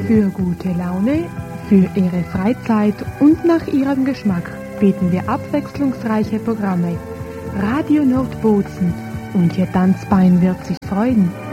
Für gute Laune, für Ihre Freizeit und nach Ihrem Geschmack bieten wir abwechslungsreiche Programme. Radio Nordbozen und Ihr Tanzbein wird sich freuen.